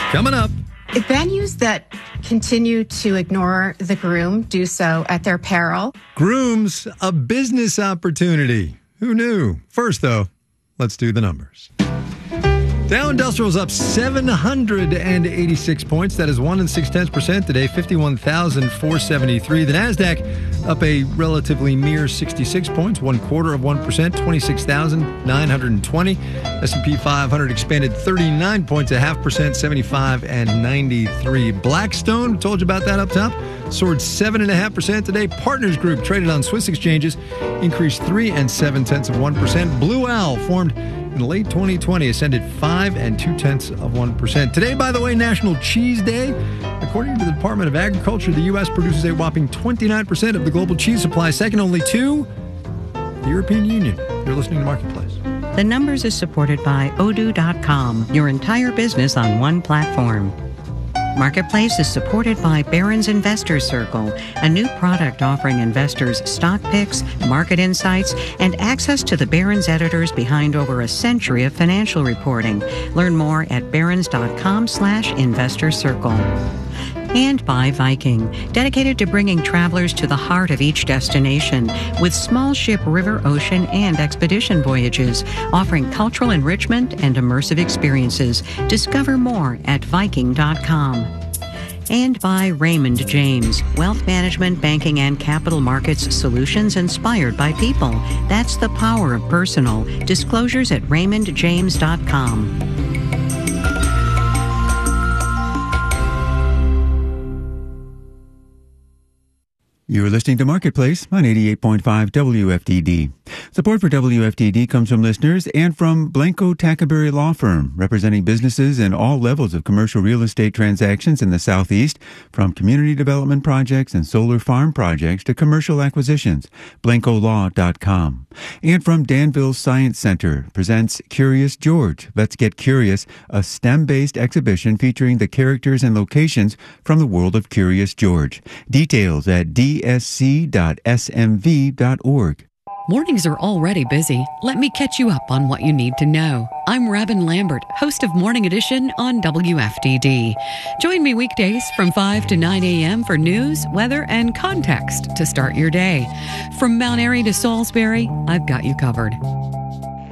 Coming up. If venues that continue to ignore the groom do so at their peril. Grooms, a business opportunity. Who knew? First, though, let's do the numbers. Dow Industrial's up 786 points. That is 1 6/10% today, 51,473. The NASDAQ up a relatively mere 66 points, 1/4%, 26,920. S&P 500 expanded 39 points, 0.5%, 75 and 93. Blackstone, told you about that up top, soared 7.5% today. Partners Group, traded on Swiss exchanges, increased 3 7/10%. Blue Owl, formed in late 2020, ascended 5 2/10%. Today, by the way, National Cheese Day. According to the Department of Agriculture, the U.S. produces a whopping 29% of the global cheese supply, second only to the European Union. You're listening to Marketplace. The Numbers is supported by Odoo.com, your entire business on one platform. Marketplace is supported by Barron's Investor Circle, a new product offering investors stock picks, market insights, and access to the Barron's editors behind over a century of financial reporting. Learn more at barrons.com/investor circle. And by Viking, dedicated to bringing travelers to the heart of each destination with small ship, river, ocean, and expedition voyages, offering cultural enrichment and immersive experiences. Discover more at Viking.com. And by Raymond James, wealth management, banking, and capital markets solutions inspired by people. That's the power of personal. Disclosures at RaymondJames.com. You're listening to Marketplace on 88.5 WFDD. Support for WFDD comes from listeners and from Blanco Tackaberry Law Firm, representing businesses in all levels of commercial real estate transactions in the Southeast, from community development projects and solar farm projects to commercial acquisitions. BlancoLaw.com. And from Danville Science Center presents Curious George, Let's Get Curious, a STEM-based exhibition featuring the characters and locations from the world of Curious George. Details at dsc.smv.org. Mornings are already busy. Let me catch you up on what you need to know. I'm Robin Lambert, host of Morning Edition on WFDD. Join me weekdays from 5 to 9 a.m. for news, weather, and context to start your day. From Mount Airy to Salisbury, I've got you covered.